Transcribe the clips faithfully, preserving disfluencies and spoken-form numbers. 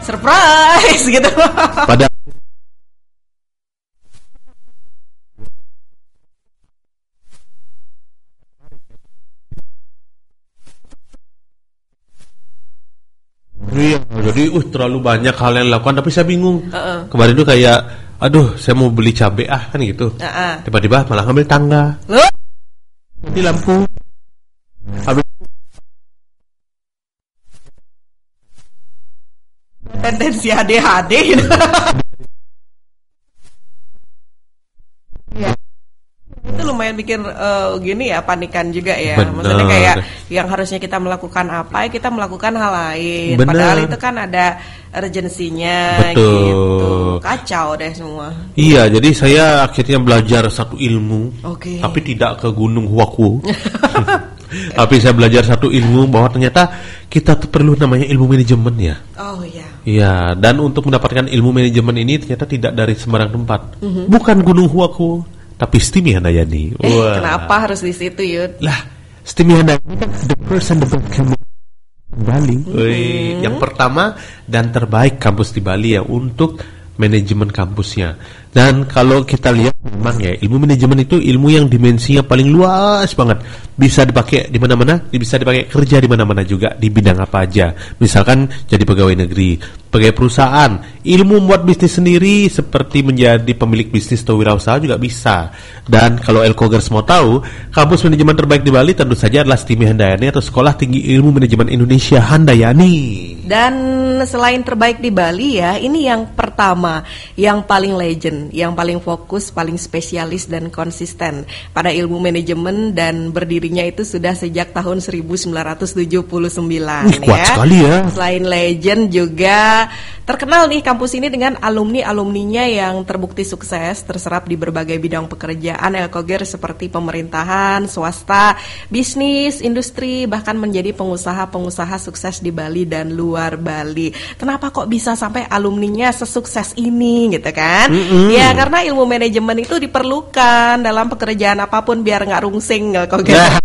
surprise gitu. Pada Iya, jadi uh terlalu banyak hal yang dilakukan tapi saya bingung. Uh-uh. Kemarin tuh kayak aduh, saya mau beli cabai ah kan gitu. Uh-uh. Tiba-tiba malah ngambil tangga. Loh? Di lampu. Habis tendensi A D H D gitu. Ya. Itu lumayan bikin uh, gini ya, panikan juga ya. Bener. Maksudnya kayak yang harusnya kita melakukan apa, ya kita melakukan hal lain. Bener. Padahal itu kan ada urgensinya. Betul. Gitu. Kacau deh semua. Iya, jadi saya akhirnya belajar satu ilmu. Oke. Tapi tidak ke Gunung Huaku. Tapi saya belajar satu ilmu bahwa ternyata kita tuh perlu namanya ilmu manajemen ya. Oh iya. Iya, dan untuk mendapatkan ilmu manajemen ini ternyata tidak dari sembarang tempat. Mm-hmm. Bukan Gunung Huaku, tapi Stimi Handayani. Eh, Wah. kenapa harus di situ, Yud? Lah, Stimi Handayani kan the person the best Bali. Mm-hmm. Wih, yang pertama dan terbaik kampus di Bali ya untuk manajemen kampusnya. Dan kalau kita lihat memang ya ilmu manajemen itu ilmu yang dimensinya paling luas banget. Bisa dipakai di mana-mana, bisa dipakai kerja di mana-mana juga di bidang apa aja. Misalkan jadi pegawai negeri, pegawai perusahaan, ilmu membuat bisnis sendiri seperti menjadi pemilik bisnis atau wirausaha juga bisa. Dan kalau Elkogers mau tahu, kampus manajemen terbaik di Bali tentu saja adalah Stimi Handayani atau Sekolah Tinggi Ilmu Manajemen Indonesia Handayani. Dan selain terbaik di Bali ya, ini yang pertama, yang paling legend, yang paling fokus, paling spesialis dan konsisten pada ilmu manajemen dan berdirinya itu sudah sejak tahun seribu sembilan ratus tujuh puluh sembilan. Wih, kuat ya. sekali ya. Selain legend juga terkenal nih kampus ini dengan alumni-alumninya yang terbukti sukses, terserap di berbagai bidang pekerjaan Elkogers seperti pemerintahan, swasta, bisnis, industri, bahkan menjadi pengusaha-pengusaha sukses di Bali dan luar Bali. Kenapa kok bisa sampai alumninya sesukses ini gitu kan? Mm-hmm. Ya karena ilmu manajemen itu diperlukan dalam pekerjaan apapun biar nggak rungsing Elkogers. Nah.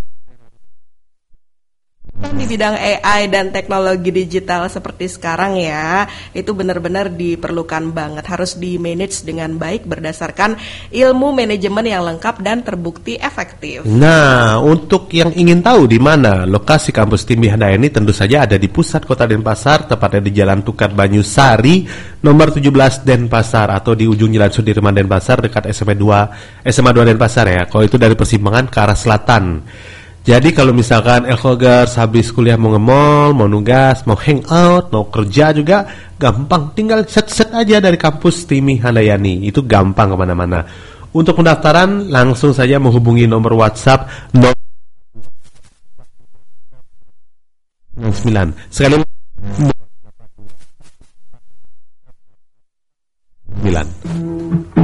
Di bidang A I dan teknologi digital seperti sekarang ya, itu benar-benar diperlukan banget, harus di manage dengan baik berdasarkan ilmu manajemen yang lengkap dan terbukti efektif. Nah, untuk yang ingin tahu di mana lokasi kampus Stimi Handayani, tentu saja ada di pusat kota Denpasar, tepatnya di Jalan Tukar Banyusari nomor tujuh belas Denpasar, atau di ujung Jalan Sudirman Denpasar dekat S M A dua S M A dua Denpasar ya. Kalau itu dari persimpangan ke arah selatan. Jadi kalau misalkan Elkogers habis kuliah mau nge-mall, mau nugas, mau hangout, mau kerja juga gampang, tinggal set-set aja dari kampus Stimi Handayani, itu gampang kemana-mana. Untuk pendaftaran langsung saja menghubungi nomor WhatsApp nol sembilan sekali